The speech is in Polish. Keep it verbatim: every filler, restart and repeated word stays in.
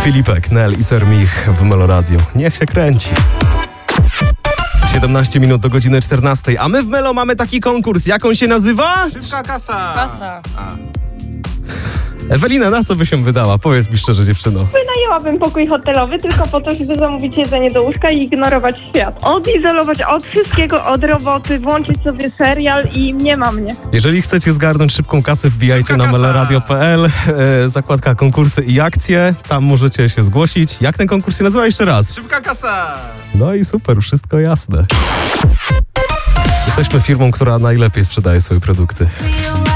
Filipek, Nel i Sermich w Meloradio. Niech się kręci. siedemnaście minut do godziny czternastej, a my w Melo mamy taki konkurs. Jak on się nazywa? Szybka kasa. Kasa. A. Ewelina, na co by się wydała? Powiedz mi szczerze, dziewczyno. Wynajęłabym pokój hotelowy tylko po to, żeby zamówić jedzenie do łóżka i ignorować świat. Odizolować od wszystkiego, od roboty, włączyć sobie serial i nie ma mnie. Jeżeli chcecie zgarnąć szybką kasę, wbijajcie Szybka na kasa. meloradio kropka pe el, e, zakładka konkursy i akcje. Tam możecie się zgłosić. Jak ten konkurs się nazywa jeszcze raz? Szybka kasa. No i super, wszystko jasne. Jesteśmy firmą, która najlepiej sprzedaje swoje produkty.